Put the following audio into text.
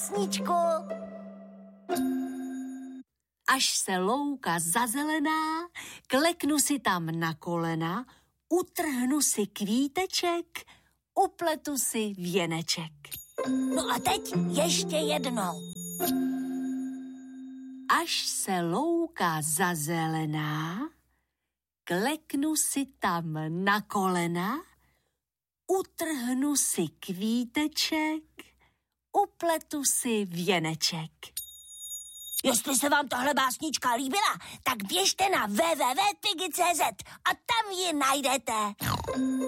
básničku. Až se louka zazelená, kleknu si tam na kolena, utrhnu si kvíteček, upletu si věneček. No a teď ještě jednou. Až se louka zazelená, kleknu si tam na kolena, utrhnu si kvíteček, upletu si věneček. Jestli se vám tahle básnička líbila, tak běžte na www.piggy.cz a tam ji najdete.